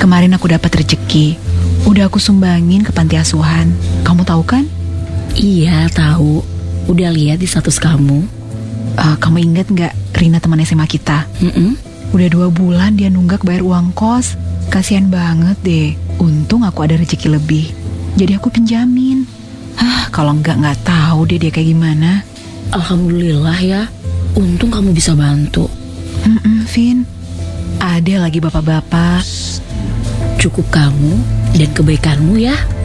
kemarin aku dapat rezeki. Udah aku sumbangin ke panti asuhan. Kamu tahu kan? Iya, tahu. Udah lihat di status kamu. Kamu ingat nggak Rina teman SMA kita? Udah 2 bulan dia nunggak bayar uang kos. Kasian banget deh. Untung aku ada rezeki lebih. Jadi aku pinjamin. Kalau nggak tahu deh dia kayak gimana. Alhamdulillah ya. Untung kamu bisa bantu. Vin, ada lagi bapak-bapak. Cukup kamu dan kebaikanmu ya.